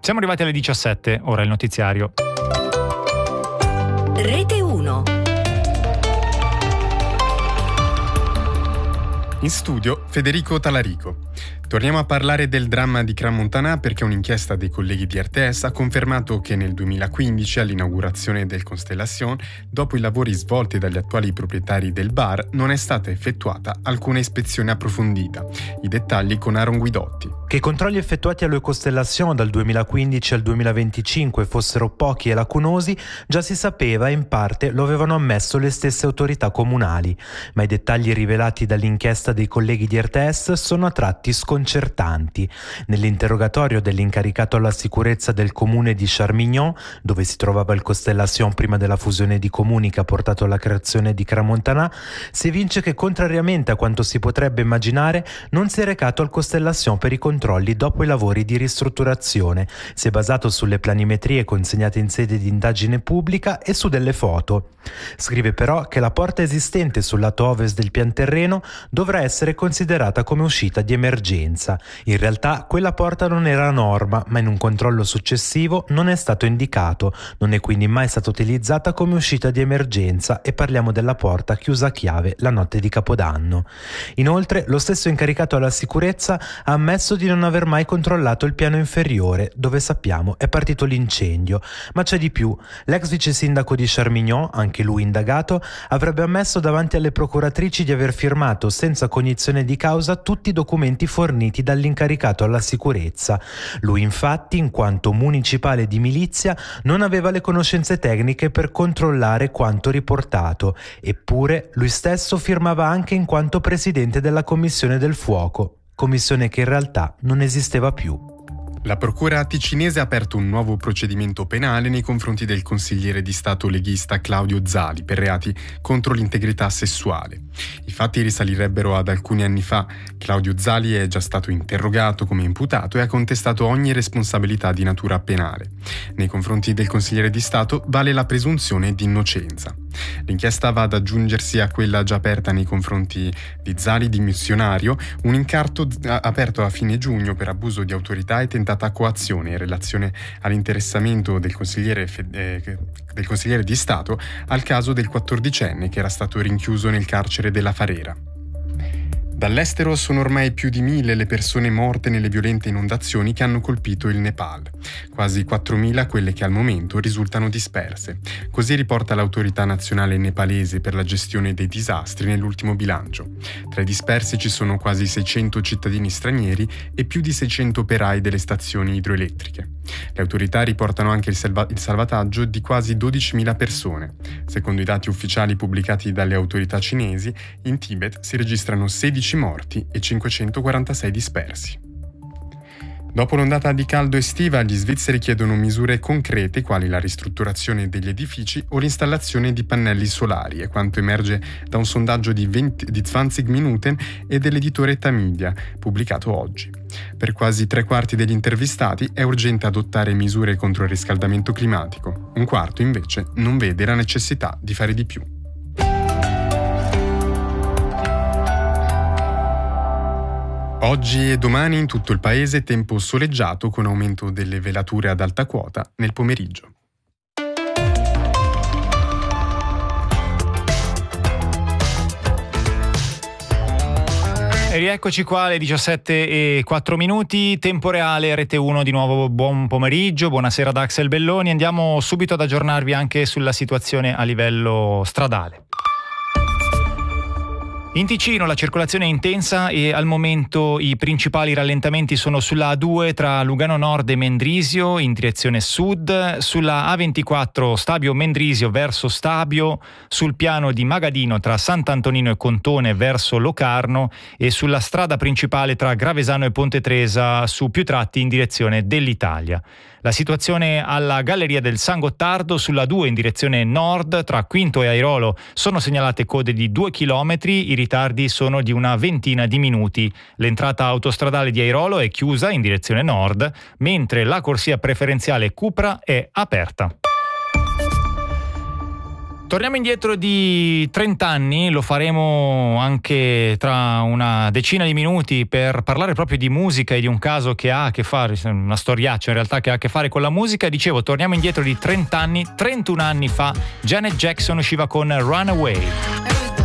Siamo arrivati alle 17, ora il notiziario. Rete 1. In studio Federico Talarico. Torniamo a parlare del dramma di Crans-Montana perché un'inchiesta dei colleghi di RTS ha confermato che nel 2015, all'inaugurazione del Constellation, dopo i lavori svolti dagli attuali proprietari del bar, non è stata effettuata alcuna ispezione approfondita. I dettagli con Aaron Guidotti. Che i controlli effettuati allo Constellation dal 2015 al 2025 fossero pochi e lacunosi già si sapeva e in parte lo avevano ammesso le stesse autorità comunali, ma i dettagli rivelati dall'inchiesta dei colleghi di RTS sono a tratti sconcertanti. Nell'interrogatorio dell'incaricato alla sicurezza del comune di Charmignon, dove si trovava il Constellation prima della fusione di comuni che ha portato alla creazione di Crans-Montana, si evince che contrariamente a quanto si potrebbe immaginare non si è recato al Constellation per i controlli dopo i lavori di ristrutturazione, si è basato sulle planimetrie consegnate in sede di indagine pubblica e su delle foto. Scrive però che la porta esistente sul lato ovest del pian terreno dovrà essere considerata come uscita di emergenza. In realtà quella porta non era a norma, ma in un controllo successivo non è stato indicato, non è quindi mai stata utilizzata come uscita di emergenza e parliamo della porta chiusa a chiave la notte di Capodanno. Inoltre lo stesso incaricato alla sicurezza ha ammesso di non aver mai controllato il piano inferiore, dove sappiamo è partito l'incendio. Ma c'è di più. L'ex vice sindaco di Charmignon, anche lui indagato, avrebbe ammesso davanti alle procuratrici di aver firmato senza cognizione di causa tutti i documenti forniti dall'incaricato alla sicurezza. Lui infatti, in quanto municipale di milizia, non aveva le conoscenze tecniche per controllare quanto riportato, eppure lui stesso firmava anche in quanto presidente della Commissione del Fuoco, commissione che in realtà non esisteva più. La procura ticinese ha aperto un nuovo procedimento penale nei confronti del consigliere di Stato leghista Claudio Zali per reati contro l'integrità sessuale. I fatti risalirebbero ad alcuni anni fa. Claudio Zali è già stato interrogato come imputato e ha contestato ogni responsabilità di natura penale. Nei confronti del consigliere di Stato vale la presunzione di innocenza. L'inchiesta va ad aggiungersi a quella già aperta nei confronti di Zali dimissionario, un incarto aperto a fine giugno per abuso di autorità e tentata coazione in relazione all'interessamento del consigliere di Stato al caso del 14enne che era stato rinchiuso nel carcere della Farera. Dall'estero sono ormai più di 1.000 le persone morte nelle violente inondazioni che hanno colpito il Nepal. Quasi 4.000 quelle che al momento risultano disperse. Così riporta l'autorità nazionale nepalese per la gestione dei disastri nell'ultimo bilancio. Tra i dispersi ci sono quasi 600 cittadini stranieri e più di 600 operai delle stazioni idroelettriche. Le autorità riportano anche il salvataggio di quasi 12.000 persone. Secondo i dati ufficiali pubblicati dalle autorità cinesi, in Tibet si registrano 16 morti e 546 dispersi. Dopo l'ondata di caldo estiva, gli svizzeri chiedono misure concrete quali la ristrutturazione degli edifici o l'installazione di pannelli solari, è quanto emerge da un sondaggio di 20 Minuten e dell'editore Tamedia, pubblicato oggi. Per quasi 3/4 degli intervistati è urgente adottare misure contro il riscaldamento climatico. Un quarto, invece, non vede la necessità di fare di più. Oggi e domani in tutto il paese tempo soleggiato con aumento delle velature ad alta quota nel pomeriggio. E rieccoci qua alle 17:04, tempo reale, Rete 1 di nuovo, buon pomeriggio, buonasera da Axel Belloni. Andiamo subito ad aggiornarvi anche sulla situazione a livello stradale. In Ticino la circolazione è intensa e al momento i principali rallentamenti sono sulla A2 tra Lugano Nord e Mendrisio in direzione sud, sulla A24 Stabio Mendrisio verso Stabio, sul piano di Magadino tra Sant'Antonino e Contone verso Locarno e sulla strada principale tra Gravesano e Ponte Tresa su più tratti in direzione dell'Italia. La situazione alla Galleria del San Gottardo sulla 2 in direzione nord tra Quinto e Airolo sono segnalate code di 2 chilometri, i ritardi sono di una ventina di minuti. L'entrata autostradale di Airolo è chiusa in direzione nord, mentre la corsia preferenziale Cupra è aperta. Torniamo indietro di 30 anni, lo faremo anche tra una decina di minuti per parlare proprio di musica e di un caso che ha a che fare, una storiaccia in realtà che ha a che fare con la musica. Dicevo, torniamo indietro di 30 anni, 31 anni fa Janet Jackson usciva con Runaway.